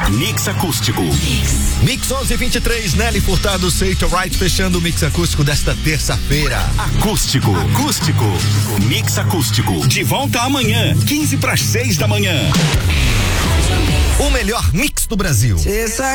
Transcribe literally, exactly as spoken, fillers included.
Mix Acústico. Mix onze e vinte e três, Nelly Furtado, Say It Right, fechando o Mix Acústico desta terça-feira. Acústico. Acústico. Mix Acústico. De volta amanhã, quinze para as seis da manhã. O melhor mix do Brasil. Just like